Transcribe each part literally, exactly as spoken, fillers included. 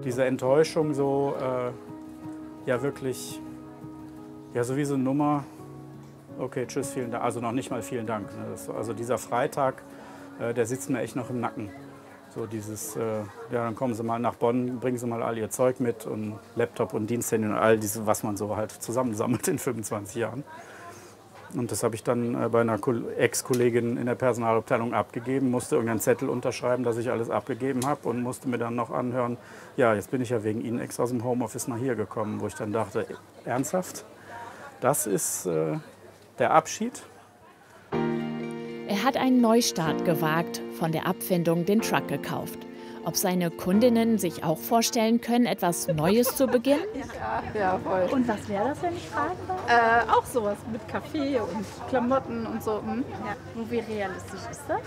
diese Enttäuschung so, äh, ja wirklich, ja so wie so eine Nummer, okay, tschüss, vielen Dank, also noch nicht mal vielen Dank. Ne? Das, also dieser Freitag, äh, der sitzt mir echt noch im Nacken. So dieses, äh, ja dann kommen Sie mal nach Bonn, bringen Sie mal all Ihr Zeug mit und Laptop und Diensthandy und all diese, was man so halt zusammensammelt in fünfundzwanzig Jahren. Und das habe ich dann äh, bei einer Ex-Kollegin in der Personalabteilung abgegeben, musste irgendeinen Zettel unterschreiben, dass ich alles abgegeben habe und musste mir dann noch anhören, ja, jetzt bin ich ja wegen Ihnen extra aus dem Homeoffice nach hier gekommen, wo ich dann dachte, ernsthaft, das ist äh, der Abschied? Er hat einen Neustart gewagt, von der Abfindung den Truck gekauft. Ob seine Kundinnen sich auch vorstellen können, etwas Neues zu beginnen? Ja, ja, voll. Und was wäre das, wenn ich fragen darf? Äh, auch sowas mit Kaffee und Klamotten und so. Hm? Ja. Und wie realistisch ist das?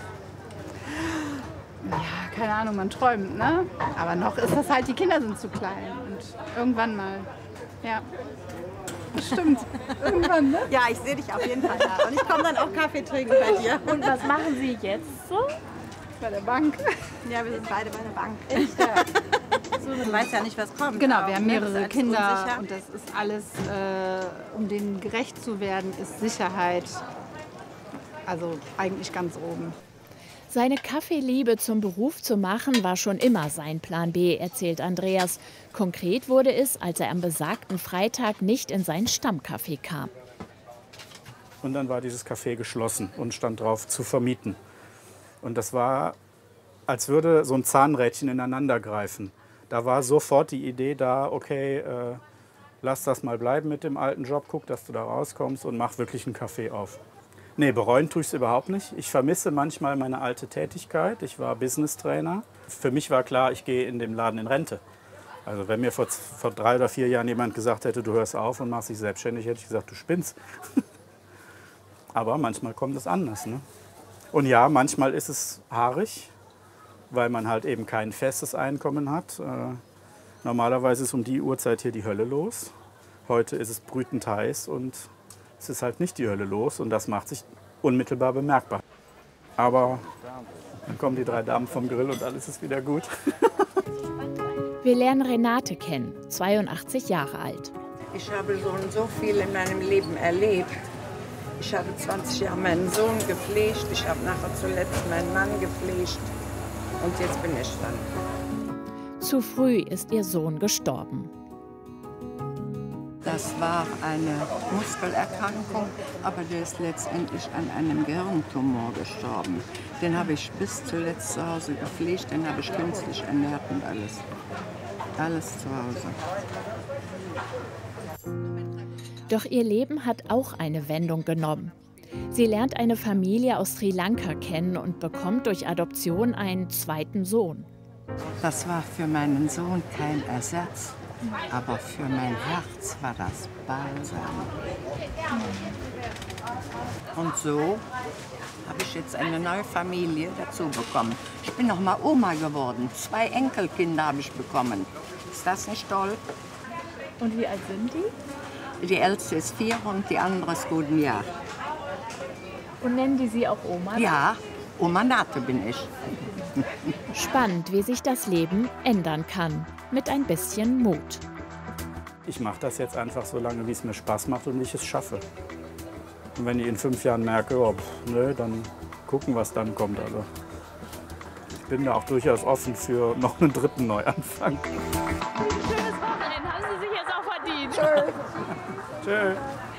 Ja, keine Ahnung, man träumt, ne? Aber noch ist das halt, die Kinder sind zu klein. Und irgendwann mal, ja. Stimmt, irgendwann, ne? Ja, ich sehe dich auf jeden Fall da. Und ich komme dann auch Kaffee trinken bei dir. Und was machen Sie jetzt so? Bei der Bank. Ja, wir sind beide bei der Bank. Echt, ja. So, man weiß ja nicht, was kommt. Genau, wir haben mehrere Das ist Kinder unsicher. und das ist alles, äh, um denen gerecht zu werden, ist Sicherheit, also eigentlich ganz oben. Seine Kaffeeliebe zum Beruf zu machen, war schon immer sein Plan B, erzählt Andreas. Konkret wurde es, als er am besagten Freitag nicht in sein Stammcafé kam. Und dann war dieses Café geschlossen und stand drauf, zu vermieten. Und das war, als würde so ein Zahnrädchen ineinander greifen. Da war sofort die Idee da, okay, äh, lass das mal bleiben mit dem alten Job, guck, dass du da rauskommst und mach wirklich ein Café auf. Nee, bereuen tue ich es überhaupt nicht. Ich vermisse manchmal meine alte Tätigkeit. Ich war Business-Trainer. Für mich war klar, ich gehe in dem Laden in Rente. Also wenn mir vor, vor drei oder vier Jahren jemand gesagt hätte, du hörst auf und machst dich selbstständig, hätte ich gesagt, du spinnst. Aber manchmal kommt es anders, ne? Und ja, manchmal ist es haarig, weil man halt eben kein festes Einkommen hat. Äh, normalerweise ist um die Uhrzeit hier die Hölle los. Heute ist es brütend heiß und es ist halt nicht die Hölle los und das macht sich unmittelbar bemerkbar. Aber dann kommen die drei Damen vom Grill und alles ist wieder gut. Wir lernen Renate kennen, zweiundachtzig Jahre alt. Ich habe schon so viel in meinem Leben erlebt. Ich habe zwanzig Jahre meinen Sohn gepflegt, ich habe nachher zuletzt meinen Mann gepflegt und jetzt bin ich dann. Zu früh ist ihr Sohn gestorben. Das war eine Muskelerkrankung, aber der ist letztendlich an einem Gehirntumor gestorben. Den habe ich bis zuletzt zu Hause gepflegt, den habe ich künstlich ernährt und alles. Alles zu Hause. Doch ihr Leben hat auch eine Wendung genommen. Sie lernt eine Familie aus Sri Lanka kennen und bekommt durch Adoption einen zweiten Sohn. Das war für meinen Sohn kein Ersatz, aber für mein Herz war das Balsam. Und so habe ich jetzt eine neue Familie dazu bekommen. Ich bin noch mal Oma geworden. Zwei Enkelkinder habe ich bekommen. Ist das nicht toll? Und wie alt sind die? Die älteste ist vier und die andere ist gut ein Jahr. Und nennen die Sie auch Oma? Ja, Oma Nate bin ich. Spannend, wie sich das Leben ändern kann, mit ein bisschen Mut. Ich mache das jetzt einfach so lange, wie es mir Spaß macht und ich es schaffe. Und wenn ich in fünf Jahren merke, oh, pff, nö, dann gucken, was dann kommt. Also ich bin da auch durchaus offen für noch einen dritten Neuanfang. Schönes Wochenende, haben Sie sich jetzt auch verdient. Tschö. Tschö.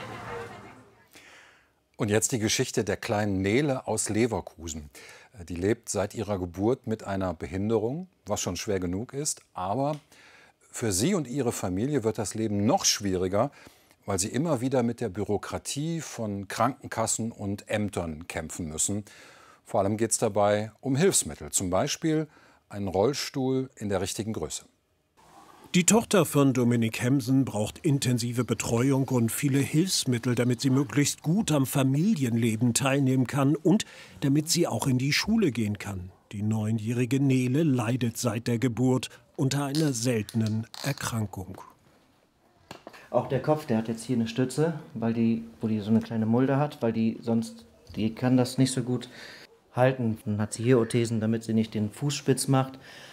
Und jetzt die Geschichte der kleinen Nele aus Leverkusen. Die lebt seit ihrer Geburt mit einer Behinderung, was schon schwer genug ist. Aber für sie und ihre Familie wird das Leben noch schwieriger, weil sie immer wieder mit der Bürokratie von Krankenkassen und Ämtern kämpfen müssen. Vor allem geht es dabei um Hilfsmittel, zum Beispiel einen Rollstuhl in der richtigen Größe. Die Tochter von Dominik Hemsen braucht intensive Betreuung und viele Hilfsmittel, damit sie möglichst gut am Familienleben teilnehmen kann und damit sie auch in die Schule gehen kann. Die neunjährige Nele leidet seit der Geburt unter einer seltenen Erkrankung. Auch der Kopf, der hat jetzt hier eine Stütze, weil die, wo die so eine kleine Mulde hat, weil die sonst, die kann das nicht so gut halten. Dann hat sie hier Orthesen, damit sie nicht den Fuß spitz macht.